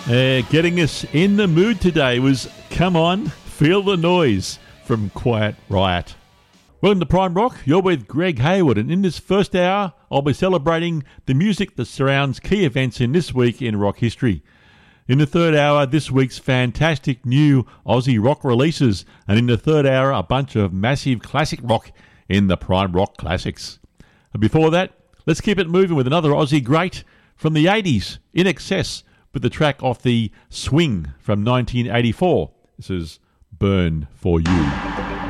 Getting us in the mood today was Come On, Feel the Noise from Quiet Riot. Welcome to Prime Rock. You're with Greg Hayward, and in this first hour, I'll be celebrating the music that surrounds key events in this week in rock history. In the third hour, this week's fantastic new Aussie rock releases, and in the third hour, a bunch of massive classic rock in the Prime Rock Classics. And before that, let's keep it moving with another Aussie great from the 80s, In Excess, with the track off the Swing from 1984. This is Burn For You.